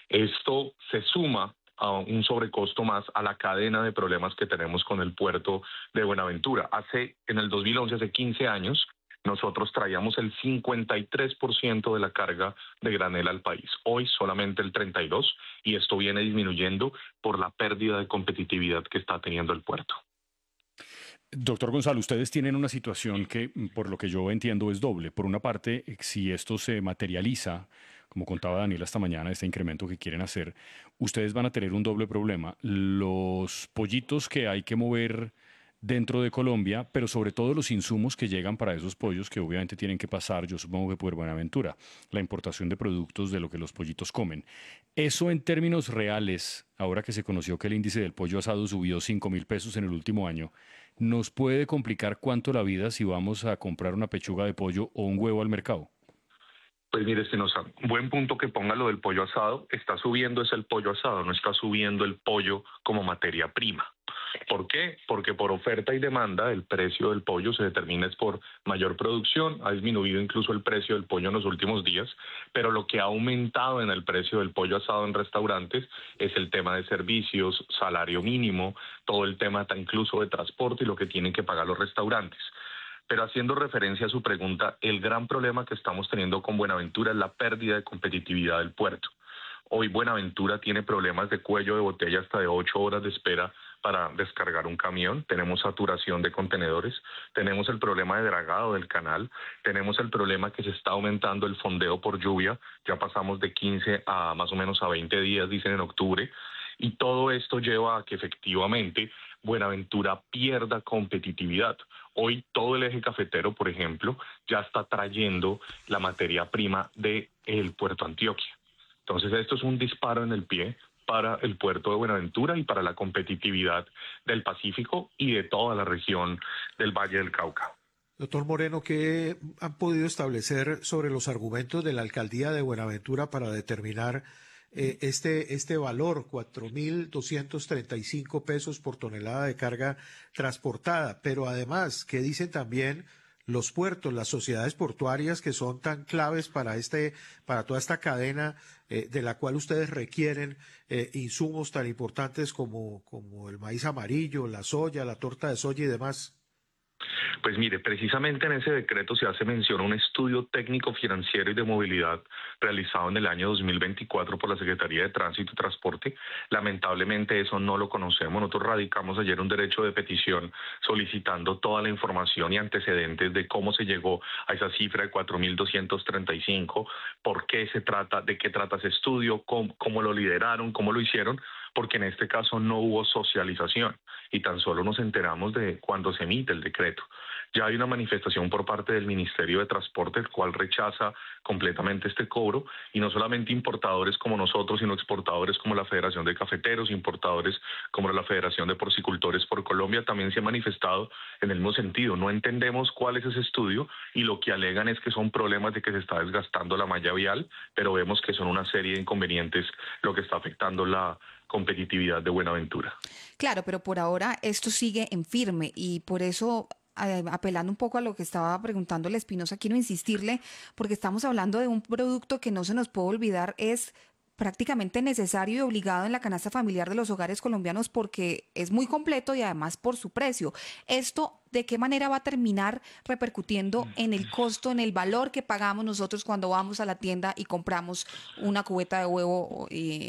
Esto se suma a un sobrecosto más a la cadena de problemas que tenemos con el puerto de Buenaventura. En el 2011, hace 15 años, nosotros traíamos el 53% de la carga de granel al país. Hoy solamente el 32%, y esto viene disminuyendo por la pérdida de competitividad que está teniendo el puerto. Doctor Gonzalo, ustedes tienen una situación que, por lo que yo entiendo, es doble. Por una parte, si esto se materializa, como contaba Daniel esta mañana, este incremento que quieren hacer, ustedes van a tener un doble problema. Los pollitos que hay que mover dentro de Colombia, pero sobre todo los insumos que llegan para esos pollos que obviamente tienen que pasar, yo supongo que por Buenaventura, la importación de productos de lo que los pollitos comen. Eso en términos reales, ahora que se conoció que el índice del pollo asado subió 5.000 pesos en el último año, nos puede complicar cuánto la vida si vamos a comprar una pechuga de pollo o un huevo al mercado. Pues mire, Espinosa, buen punto que ponga lo del pollo asado. Está subiendo es el pollo asado, no está subiendo el pollo como materia prima. ¿Por qué? Porque por oferta y demanda el precio del pollo se determina es por mayor producción. Ha disminuido incluso el precio del pollo en los últimos días, pero lo que ha aumentado en el precio del pollo asado en restaurantes es el tema de servicios, salario mínimo, todo el tema incluso de transporte y lo que tienen que pagar los restaurantes. Pero haciendo referencia a su pregunta, el gran problema que estamos teniendo con Buenaventura es la pérdida de competitividad del puerto. Hoy Buenaventura tiene problemas de cuello de botella hasta de 8 horas de espera para descargar un camión, tenemos saturación de contenedores, tenemos el problema de dragado del canal, tenemos el problema que se está aumentando el fondeo por lluvia, ya pasamos de 15 a más o menos a 20 días, dicen en octubre, y todo esto lleva a que efectivamente Buenaventura pierda competitividad. Hoy todo el eje cafetero, por ejemplo, ya está trayendo la materia prima del puerto Antioquia. Entonces esto es un disparo en el pie para el puerto de Buenaventura y para la competitividad del Pacífico y de toda la región del Valle del Cauca. Doctor Moreno, ¿qué han podido establecer sobre los argumentos de la alcaldía de Buenaventura para determinar este valor, 4.235 pesos por tonelada de carga transportada? Pero además, ¿qué dicen también los puertos, las sociedades portuarias que son tan claves para toda esta cadena de la cual ustedes requieren insumos tan importantes como el maíz amarillo, la soya, la torta de soya y demás? Pues mire, precisamente en ese decreto se hace mención a un estudio técnico financiero y de movilidad realizado en el año 2024 por la Secretaría de Tránsito y Transporte. Lamentablemente eso no lo conocemos. Nosotros radicamos ayer un derecho de petición solicitando toda la información y antecedentes de cómo se llegó a esa cifra de 4.235, por qué se trata, de qué trata ese estudio, cómo lo lideraron, cómo lo hicieron, porque en este caso no hubo socialización y tan solo nos enteramos de cuando se emite el decreto. Ya hay una manifestación por parte del Ministerio de Transporte, el cual rechaza completamente este cobro, y no solamente importadores como nosotros, sino exportadores como la Federación de Cafeteros, importadores como la Federación de Porcicultores por Colombia también se han manifestado en el mismo sentido. No entendemos cuál es ese estudio y lo que alegan es que son problemas de que se está desgastando la malla vial, pero vemos que son una serie de inconvenientes lo que está afectando la competitividad de Buenaventura. Claro, pero por ahora esto sigue en firme y por eso, apelando un poco a lo que estaba preguntándole Espinosa, quiero insistirle, porque estamos hablando de un producto que no se nos puede olvidar, es prácticamente necesario y obligado en la canasta familiar de los hogares colombianos porque es muy completo y además por su precio. ¿Esto de qué manera va a terminar repercutiendo en el costo, en el valor que pagamos nosotros cuando vamos a la tienda y compramos una cubeta de huevo,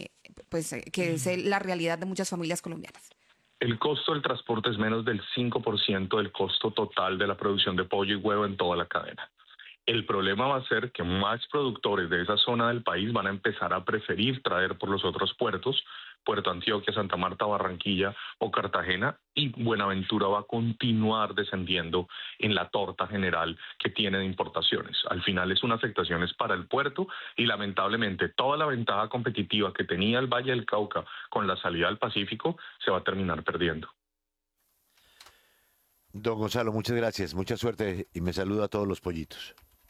que es la realidad de muchas familias colombianas? El costo del transporte es menos del 5% del costo total de la producción de pollo y huevo en toda la cadena. El problema va a ser que más productores de esa zona del país van a empezar a preferir traer por los otros puertos, Puerto Antioquia, Santa Marta, Barranquilla o Cartagena, y Buenaventura va a continuar descendiendo en la torta general que tiene de importaciones. Al final es una afectación es para el puerto y lamentablemente toda la ventaja competitiva que tenía el Valle del Cauca con la salida al Pacífico se va a terminar perdiendo. Don Gonzalo, muchas gracias, mucha suerte y me saluda a todos los pollitos.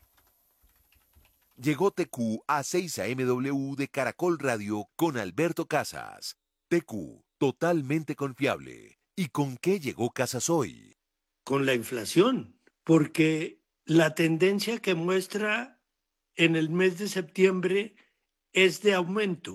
Llegó TQ a 6 AM de Caracol Radio con Alberto Casas. TQ, totalmente confiable. ¿Y con qué llegó Casas hoy? Con la inflación, porque la tendencia que muestra en el mes de septiembre es de aumento.